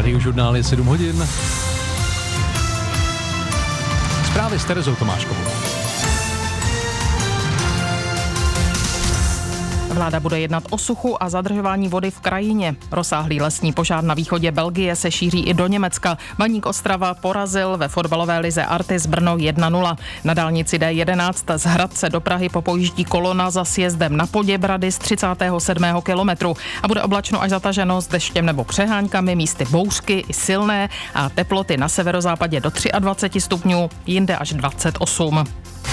Radiožurnál je 7 hodin. Zprávy s Terezou Tomáškovou. Vláda bude jednat o suchu a zadržování vody v krajině. Rozsáhlý lesní požár na východě Belgie se šíří i do Německa. Baník Ostrava porazil ve fotbalové lize Artis Brno 1-0. Na dálnici D11 z Hradce do Prahy popojíždí kolona za sjezdem na Poděbrady z 37. kilometru. A bude oblačno až zataženo s deštěm nebo přeháňkami, místy bouřky i silné a teploty na severozápadě do 23 stupňů, jinde až 28.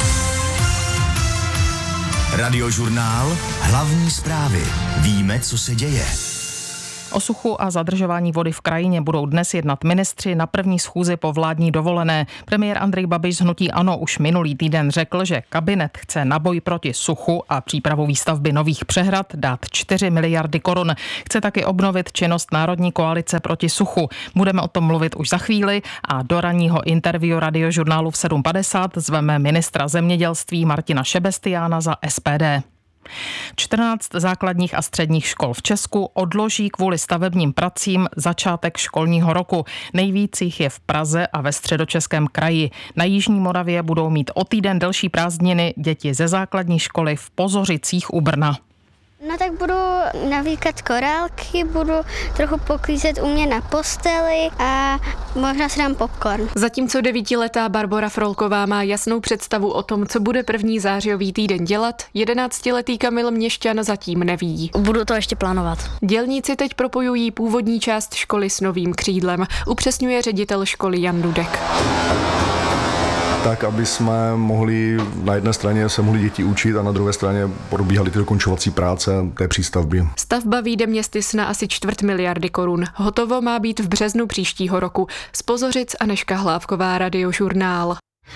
Radiožurnál, hlavní zprávy. Víme, co se děje. O suchu a zadržování vody v krajině budou dnes jednat ministři na první schůzi po vládní dovolené. Premiér Andrej Babiš z hnutí ANO už minulý týden řekl, že kabinet chce na boj proti suchu a přípravu výstavby nových přehrad dát 4 miliardy korun. Chce taky obnovit činnost Národní koalice proti suchu. Budeme o tom mluvit už za chvíli a do ranního interview Radiožurnálu v 7.50 zveme ministra zemědělství Martina Šebestiána za SPD. 14 základních a středních škol v Česku odloží kvůli stavebním pracím začátek školního roku. Nejvíc jich je v Praze a ve Středočeském kraji. Na Jižní Moravě budou mít o týden delší prázdniny děti ze základní školy v Pozořicích u Brna. No tak budu navíkat korálky, budu trochu poklízet u mě na posteli a možná si dám popcorn. Zatímco 9letá Barbora Frolková má jasnou představu o tom, co bude první zářijový týden dělat, 11letý Kamil Měšťan zatím neví. Budu to ještě plánovat. Dělníci teď propojují původní část školy s novým křídlem, upřesňuje ředitel školy Jan Dudek. Tak, aby jsme mohli, na jedné straně se mohli děti učit a na druhé straně probíhaly ty dokončovací práce té přístavby. Stavba vyjde městys na asi 250 miliardy korun. Hotovo má být v březnu příštího roku. Z Pozořic Anežka Hlávková, Radiožurnál.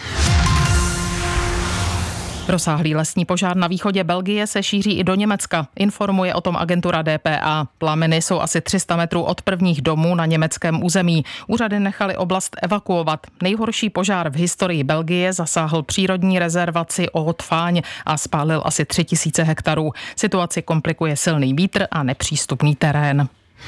Rozsáhlý lesní požár na východě Belgie se šíří i do Německa. Informuje o tom agentura DPA. Plameny jsou asi 300 metrů od prvních domů na německém území. Úřady nechaly oblast evakuovat. Nejhorší požár v historii Belgie zasáhl přírodní rezervaci Haute-Fagne a spálil asi 3000 hektarů. Situaci komplikuje silný vítr a nepřístupný terén.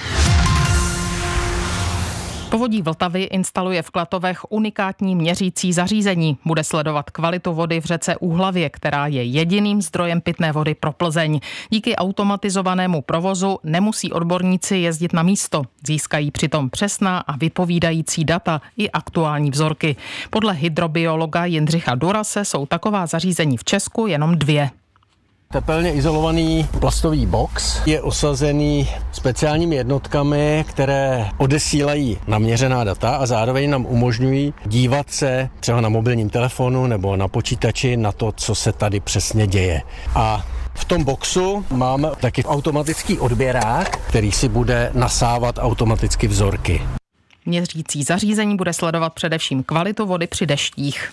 Povodí Vltavy instaluje v Klatovech unikátní měřící zařízení. Bude sledovat kvalitu vody v řece Úhlavě, která je jediným zdrojem pitné vody pro Plzeň. Díky automatizovanému provozu nemusí odborníci jezdit na místo. Získají přitom přesná a vypovídající data i aktuální vzorky. Podle hydrobiologa Jindřicha Durase jsou taková zařízení v Česku jenom 2. Tepelně izolovaný plastový box je osazený speciálními jednotkami, které odesílají naměřená data a zároveň nám umožňují dívat se třeba na mobilním telefonu nebo na počítači na to, co se tady přesně děje. A v tom boxu máme taky automatický odběrák, který si bude nasávat automaticky vzorky. Měřící zařízení bude sledovat především kvalitu vody při deštích.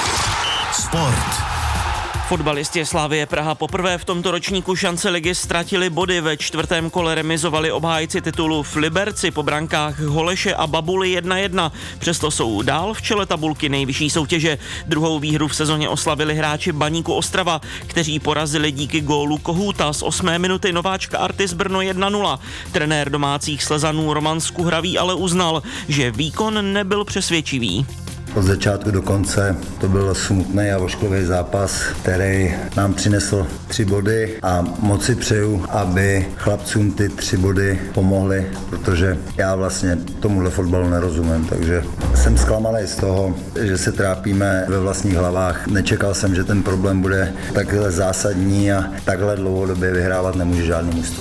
Sport. Fotbalisti Slavie Praha poprvé v tomto ročníku šance ligy ztratili body. Ve 4. kole remizovali obhájci titulu v Liberci po brankách Holeše a Babuly 1-1. Přesto jsou dál v čele tabulky nejvyšší soutěže. Druhou výhru v sezóně oslavili hráči Baníku Ostrava, kteří porazili díky gólu Kohouta z 8. minuty nováčka Artis Brno 1-0. Trenér domácích Slezanů Roman Skuhravý ale uznal, že výkon nebyl přesvědčivý. Od začátku do konce to byl smutný a ošklivý zápas, který nám přinesl 3 body a moc si přeju, aby chlapcům ty 3 body pomohly, protože já vlastně tomuhle fotbalu nerozumím, takže jsem zklamalý z toho, že se trápíme ve vlastních hlavách. Nečekal jsem, že ten problém bude takhle zásadní a takhle dlouhodobě vyhrávat nemůže žádný mužstvo.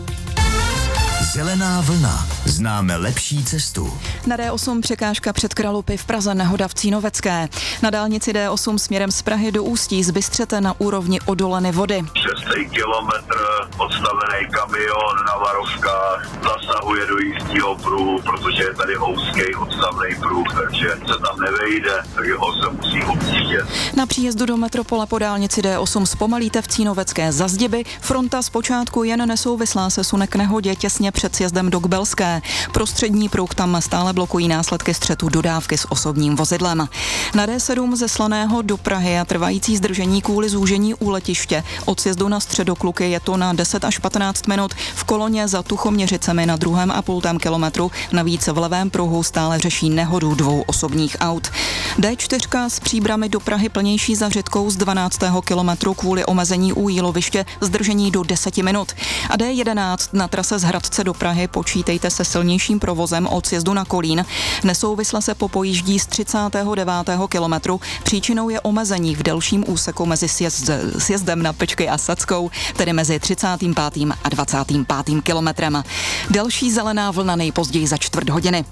Zelená vlna. Známe lepší cestu. Na D8 překážka před Kralupy v Praze, nehoda v Cínovecké. Na dálnici D8 směrem z Prahy do Ústí z Bystřete na úrovni odoleny vody. 6. kilometr, odstavený kamion na varovkách, zasahuje do jízdního pruhu, protože je tady úzký odstavný pruh, takže se tam nevejde, takže ho se musí objíždět. Na příjezdu do metropole po dálnici D8 zpomalíte v Cínovecké za Zdiby. Fronta zpočátku jen nesouvislá se sune k nehodě těsně před sjezdem do Kbelské. Prostřední pruh tam stále blokují následky střetu dodávky s osobním vozidlem. Na D7 ze Slaného do Prahy a trvající zdržení kvůli zúžení u letiště. Od sjezdu na Středokluky je to na 10 až 15 minut. V koloně za Tuchoměřicemi na druhém 2,5 kilometru. Navíc v levém pruhu stále řeší nehodu 2 osobních aut. D4 z Příbrami do Prahy plnější za Řitkou z 12. kilometru kvůli omezení u Jíloviště zdržení do 10 minut. A D11 na trase z Hradce do Prahy počítejte se silnějším provozem od sjezdu na Kolín. Nesouvisle se popojíždí z 39. kilometru. Příčinou je omezení v delším úseku mezi sjezdem na Pečky a Sackou, tedy mezi 35. a 25. kilometrem. Další zelená vlna nejpozději za čtvrt hodiny.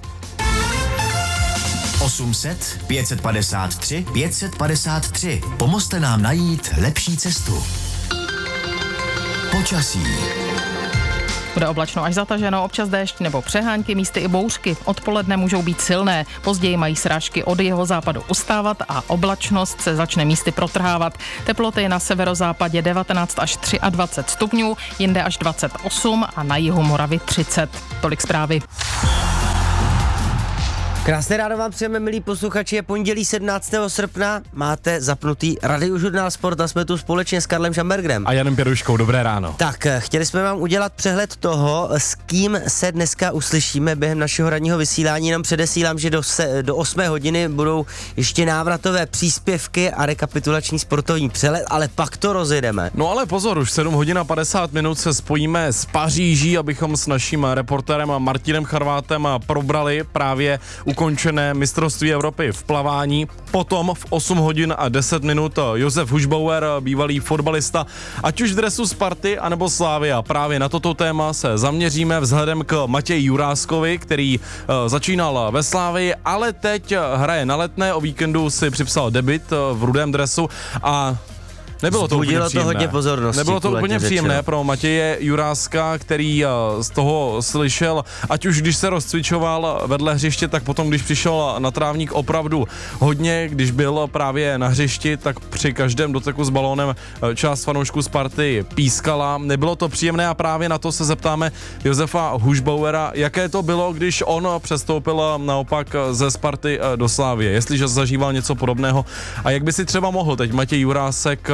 800 553 553. Pomozte nám najít lepší cestu. Počasí. Bude oblačno až zataženo, občas déšť nebo přehánky, místy i bouřky. Odpoledne můžou být silné, později mají srážky od jihozápadu ustávat a oblačnost se začne místy protrhávat. Teploty na severozápadě 19 až 23 stupňů, jinde až 28 a na jihu Moravy 30. Tolik zprávy. Krásné ráno vám přejeme, milí posluchači, je pondělí 17. srpna, máte zapnutý Radiožurnál Sport a jsme tu společně s Karlem Šambergrem. A Janem Pěruškou, dobré ráno. Tak, chtěli jsme vám udělat přehled toho, s kým se dneska uslyšíme během našeho ranního vysílání. Jenom předesílám, že do 8 hodiny budou ještě návratové příspěvky a rekapitulační sportovní přehled, ale pak to rozjedeme. No ale pozor, už 7 hodin a 50 minut se spojíme s Paříží, abychom s naším reportérem Martinem Charvátem probrali právě ukončené mistrovství Evropy v plavání. Potom v 8 hodin a 10 minut Josef Hušbauer, bývalý fotbalista, ať už v dresu Sparty anebo Slavia. Právě na toto téma se zaměříme vzhledem k Matěji Juráskovi, který začínal ve Slavii, ale teď hraje na Letné, o víkendu si připsal debut v rudém dresu a nebylo to úplně příjemné. Hodně pozornosti. Nebylo to úplně příjemné pro Matěje Juráska, který z toho slyšel, ať už když se rozcvičoval vedle hřiště, tak potom, když přišel na trávník opravdu hodně, když byl právě na hřišti, tak při každém doteku s balónem část fanoušků Sparty pískala. Nebylo to příjemné a právě na to se zeptáme Josefa Hušbauera, jaké to bylo, když on přestoupil naopak ze Sparty do Slavie, jestliže zažíval něco podobného a jak by si třeba mohl teď Matěj Jurásek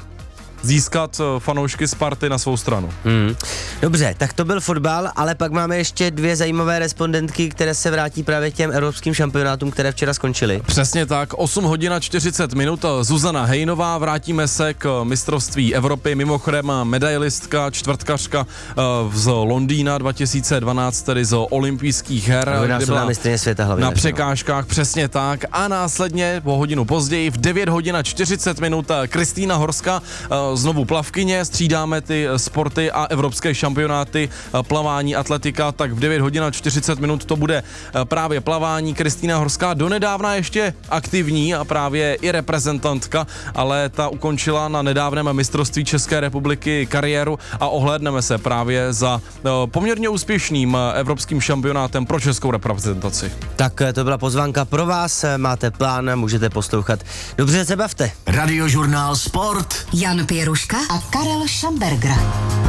získat fanoušky Sparty na svou stranu. Dobře, tak to byl fotbal, ale pak máme ještě 2 zajímavé respondentky, které se vrátí právě k těm evropským šampionátům, které včera skončily. Přesně tak, 8 hodin a 40 minut, Zuzana Hejnová, vrátíme se k mistrovství Evropy, mimochodem medailistka, čtvrtkařka z Londýna 2012, tedy z olympijských her, kde byla světa hlavně na překážkách, přesně tak, a následně po hodinu později v 9 hodin a 40 minut Kristýna Horská, znovu plavkyně, střídáme ty sporty a evropské šampionáty, plavání, atletika, tak v 9 hodin a 40 minut to bude právě plavání. Kristýna Horská, donedávna ještě aktivní a právě i reprezentantka, ale ta ukončila na nedávném mistrovství České republiky kariéru a ohlédneme se právě za poměrně úspěšným evropským šampionátem pro českou reprezentaci. Tak to byla pozvánka pro vás, máte plán, můžete poslouchat. Dobře se bavte. Radiožurnál Sport. Jan Pěruška a Karel Šamberger.